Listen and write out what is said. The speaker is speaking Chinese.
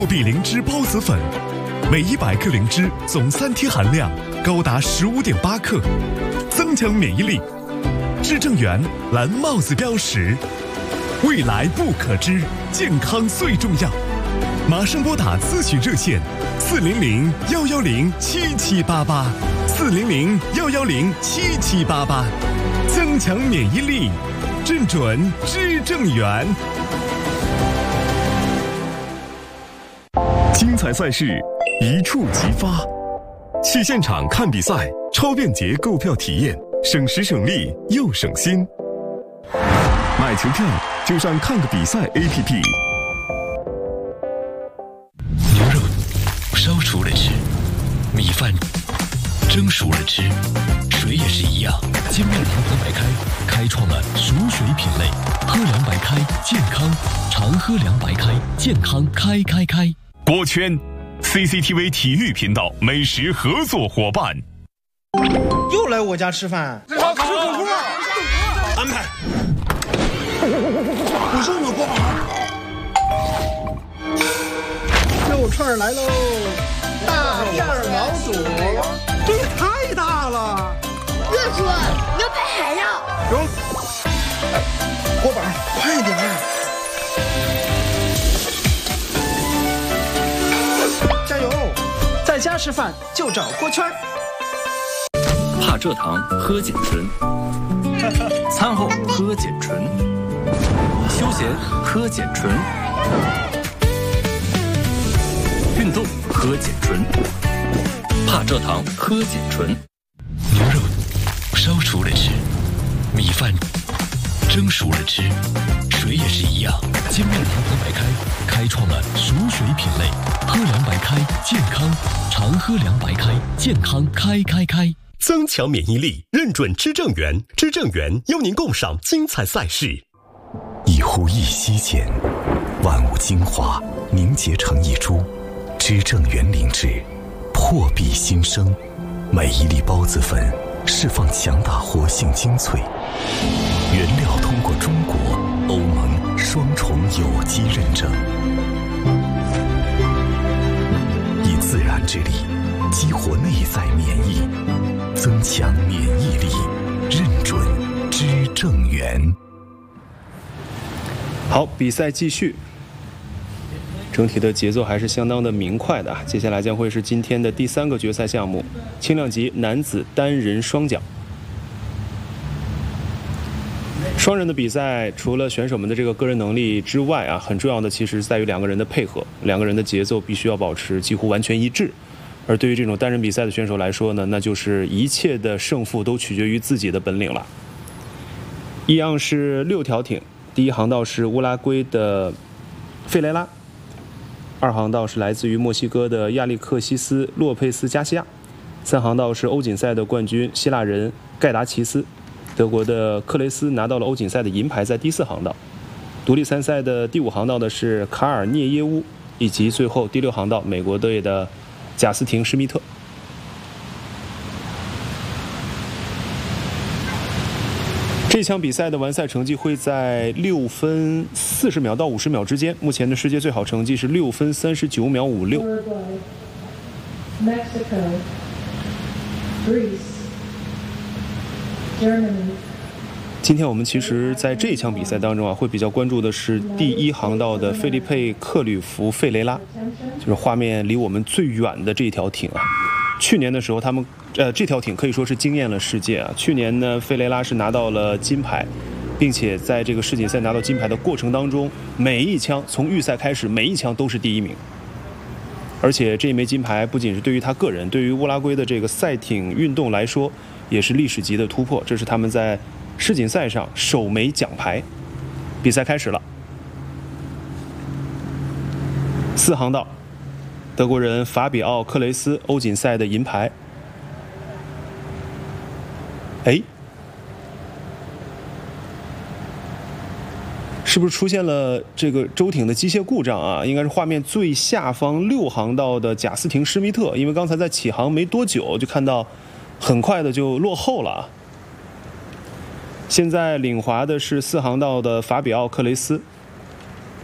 比灵芝孢子粉，每100克灵芝总3铁含量高达15.8克，增强免疫力。至正源蓝帽子标识，未来不可知，健康最重要。马上拨打咨询热线400-110-7788，400-110-7788，增强免疫力，认准知正源。精彩赛事一触即发，去现场看比赛，超便捷购票体验，省时省力又省心。买球票就上看个比赛 APP。 牛肉烧熟了吃，米饭蒸熟了吃，水也是一样。金麦堂和白开开创了熟水品类，喝凉白开健康，常喝凉白开健康开。 国圈 CCTV 体育频道美食合作伙伴。 又来我家吃饭，吃火锅，安排。不是我锅肉串来喽，大片毛肚，这也太大了。 热叔，牛排还要。 中，锅板，快点。加油！在家吃饭就找锅圈。 怕蔗糖喝碱醇，餐后喝碱醇，休闲喝碱醇，运动喝碱醇，怕蔗糖喝碱醇。 牛肉烧熟了吃，米饭蒸熟了吃，水也是一样。金麦堂和白开开创了熟水品类，喝凉白开健康，常喝凉白开健康开。 增强免疫力，认准知正源，知正源邀您共赏精彩赛事。一呼一吸间，万物精华凝结成一株，知正源灵芝破壁新生，每一粒孢子粉释放强大活性精粹，原料通过中国、欧盟双重有机认证，以自然之力激活内在免疫，增强免疫力，认准知正源。 好，比赛继续，整体的节奏还是相当的明快的。接下来将会是今天的第3个决赛项目，轻量级男子单人双桨。双人的比赛，除了选手们的这个个人能力之外啊，很重要的其实在于2个人的配合，2个人的节奏必须要保持几乎完全一致。而对于这种单人比赛的选手来说呢，那就是一切的胜负都取决于自己的本领了。一样是6条艇，第一航道是乌拉圭的费雷拉，2航道是来自于墨西哥的亚历克西斯·洛佩斯·加西亚，3航道是欧锦赛的冠军希腊人盖达奇斯，德国的克雷斯拿到了欧锦赛的银牌，在第4航道。独立参赛的第5航道的是卡尔涅耶乌，以及最后第6航道美国队的贾斯廷·施密特。这场比赛的完赛成绩会在6分40秒到50秒之间，目前的世界最好成绩是6分39秒56。 Mexico, Greece, Germany。 今天我们其实在这一场比赛当中啊，会比较关注的是第1航道的费利佩·克吕弗·费雷拉，就是画面离我们最远的这一条艇啊。去年的时候，他们这条艇可以说是惊艳了世界啊。去年呢，费雷拉是拿到了金牌，并且在这个世锦赛拿到金牌的过程当中，每一枪从预赛开始，每一枪都是第1名。而且这一枚金牌不仅是对于他个人，对于乌拉圭的这个赛艇运动来说，也是历史级的突破。这是他们在世锦赛上首枚奖牌。比赛开始了，4航道，德国人法比奥·克雷斯欧锦赛的银牌。是不是出现了这个舟艇的机械故障啊？应该是画面最下方6航道的贾斯廷·施密特，因为刚才在起航没多久就看到很快的就落后了。现在领划的是4航道的法比奥·克雷斯。